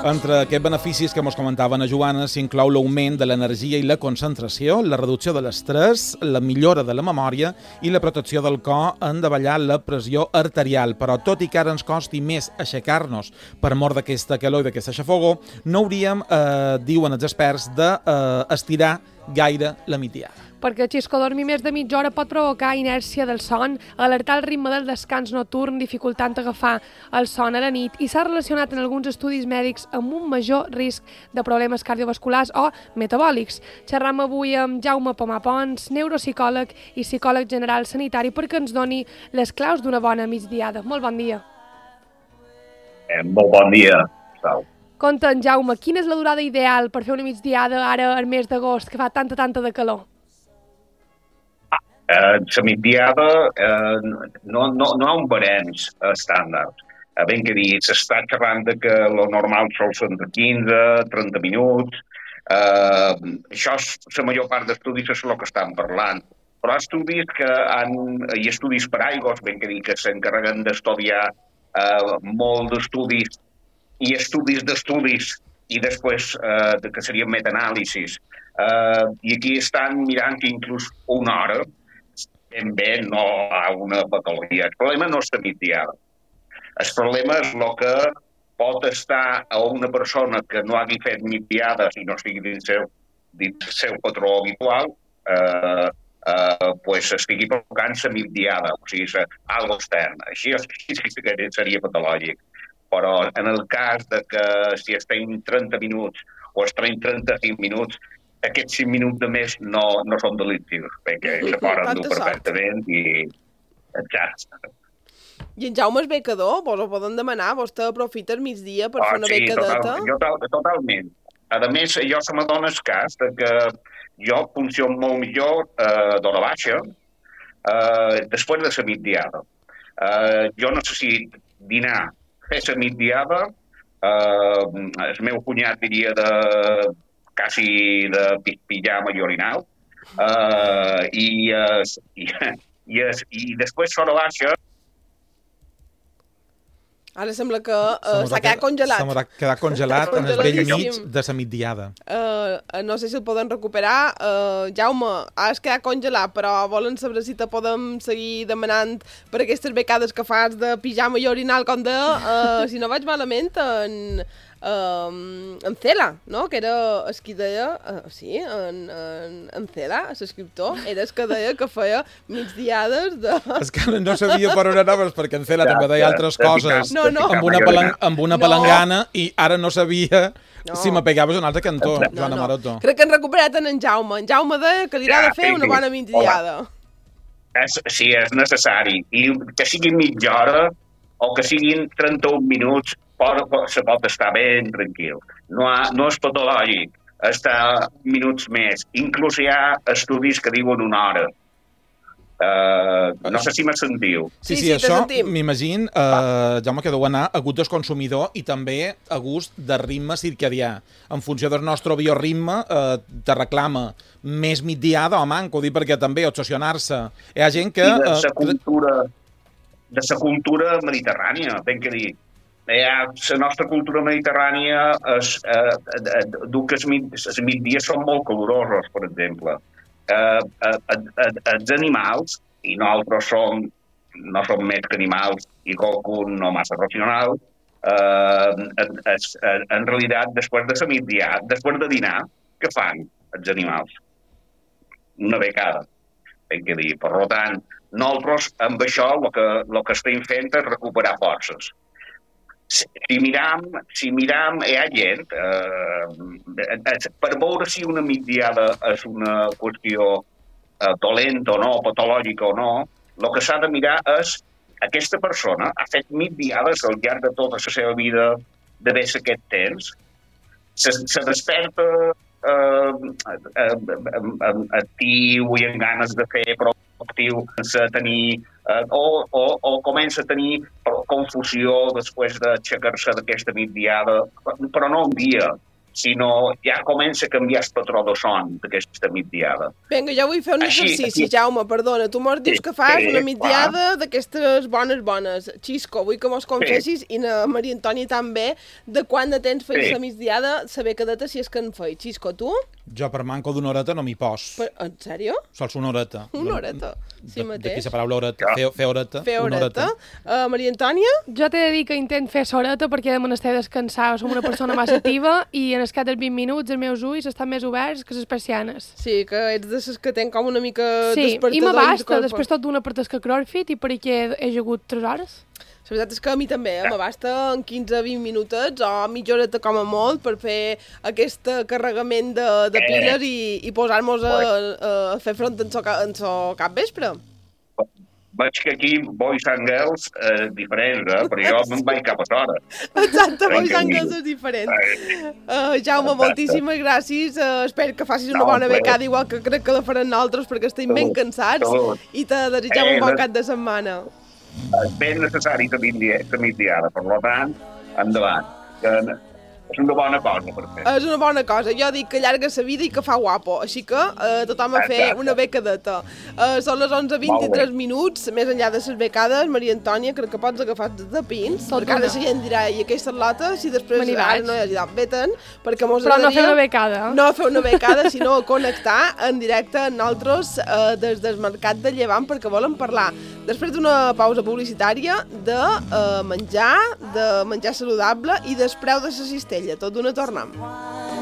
Entre aquests beneficis que ens comentava a Joana s'inclou l'augment de l'energia i la concentració, la reducció de l'estrès, la millora de la memòria i la protecció del cor en davallar la pressió arterial. Però tot i que ara ens costi més aixecar-nos per mort d'aquesta calor i d'aquesta xafogor, no hauríem, diuen els experts, d'estirar gaire la migdiada. Perquè Xisco, dormir més de mitja hora pot provocar inèrcia del son, alertar el ritme del descans nocturn, dificultant agafar el son a la nit i s'ha relacionat en alguns estudis mèdics amb un major risc de problemes cardiovasculars o metabòlics. Xerram avui amb Jaume Pomar Pons, neuropsicòleg i psicòleg general sanitari, perquè ens doni les claus d'una bona migdiada. Molt bon dia. Molt bon dia, Sal. Conta'ns, Jaume, quina és la durada ideal per fer una migdiada ara al mes d'agost, que fa tanta de calor? La migdiada no hi ha un barems estàndard. Ben que dir, s'està xerrant que lo normal són de 15-30 minuts. Això és la major part d'estudis, és el que estan parlant. Però estudis hi ha estudis per aigües, ben que dir, que s'encarreguen d'estudiar molt d'estudis i estudis d'estudis i després que serien metanàlisis. I aquí estan mirant que inclús una hora bé no hi ha una patologia. El problema no és la migdiada. El problema és el que pot estar a una persona que no hagi fet migdiades i no estigui dins el seu patró habitual, estigui provocant la migdiada, o sigui, algo extern. Així seria patològic. Però en el cas de que si estem 30 minuts o estem 35 minuts, aquests 5 minuts de més no són delictius, perquè se poden dur perfectament i exacte. I en Jaume és becador? Vos ho poden demanar? Vostè aprofita el migdia per fer una becadeta? Sí, totalment. A més, jo se m'adona el cas que jo funciono molt millor d'hora baixa després de la migdiada. Jo necessito dinar, fer la migdiada, el meu cunyat diria quasi de pijama i orinal, i després s'hora baixa. Ara sembla que s'ha quedat congelat. S'ha quedat congelat en el vell mig de la migdiada. No sé si el poden recuperar. Jaume, has quedat congelat, però volen saber si te podem seguir demanant per aquestes becades que fas de pijama i orinal, com de, si no vaig malament, en Cela, no? Que era el que deia, sí, en Cela, l'escriptor, era el que deia que feia migdiades de... És que no sabia per on anaves, perquè en Cela també deia altres coses amb una palangana i ara no sabia si m'apegaves a un altre cantó, Joana Maroto. Crec que han recuperat en Jaume. En Jaume deia que li agrada fer una bona migdiada. Sí, és necessari. I que siguin mitja hora o que siguin 31 minuts, se pot estar ben tranquil. No és patològic estar minuts més. Inclús hi ha estudis que diuen una hora. No sé si me sentiu. Sí, això m'imagino, Jaume, que deu anar a gust del consumidor i també a gust del ritme circadià. En funció del nostre bioritme, te reclama més migdiada o manco, perquè també obsessionar-se. Hi ha gent que... De la cultura mediterrània, ben que dir. La nostra cultura mediterrània diu que els migdies són molt calorosos, per exemple. Els animals, i nosaltres no som més que animals i qualcun no massa racional, en realitat, després de la migdiada, després de dinar, què fan els animals? Una becada, ben que dir. Per tant, nosaltres amb això el que estem fent és recuperar forces. Si miram, hi ha gent, per veure si una migdiada és una qüestió dolenta o no, patològica o no, el que s'ha de mirar és aquesta persona ha fet migdiades al llarg de tota la seva vida d'haver aquest temps, se desperta actiu i amb ganes de fer proactiu, sense tenir o comença a tenir confusió després d'aixecar-se d'aquesta migdiada, però no un dia, sinó ja comença a canviar el patró de son d'aquesta migdiada. Vinga, jo vull fer un exercici, Jaume, perdona. Tu mos dius que fas una migdiada d'aquestes bones. Xisco, vull que mos confessis, i na Maria Antònia també, de quant de temps feis la migdiada, saber cadeta si és que en feis. Xisco, tu? Jo per manco d'una horeta no m'hi pos. En sèrio? Sols una horeta. Una horeta, sí mateix. D'aquí la paraula horeta. Fer horeta. Fer horeta. Maria Antònia? Jo t'he de dir que intent fer soreta perquè de menester descansar. Som una persona massa activa i en els 20 minuts els meus ulls estan més oberts que les persianes. Sí, que ets de les que tenen com una mica despertador. Sí, i m'abasta després tot d'una per tasca CrossFit i per aquí he jugut 3 hores. La veritat és que a mi també, m'abasta en 15-20 minutets o mitja horeta com a molt per fer aquest carregament de piles i posar-nos a fer front en so capvespre. Veig que aquí boys and girls diferents, però jo me'n vaig cap a l'hora. Exacte, boys and girls és diferent. Jaume, moltíssimes gràcies. Espero que facis una bona becada, igual que crec que la farem nosaltres, perquè estem ben cansats i te desitgem un bon cap de setmana. És ben necessari la migdiada, per tant, endavant. És una bona cosa per fer. És una bona cosa. Jo dic que allarga la vida i que fa guapo. Així que tothom a fer una becadeta. Són les 11:23 minuts. Més enllà de les becades, Maria Antònia, crec que pots agafar de pins, perquè ara la gent dirà, i aquesta lata, si després ara no hi hagi dat, veten, perquè mos però no fer una becada. No fer una becada, sinó connectar en directe amb nosaltres des del Mercat de Llevant, perquè volem parlar, després d'una pausa publicitària, de menjar saludable i del preu de la cistella. Tot d'una tornem.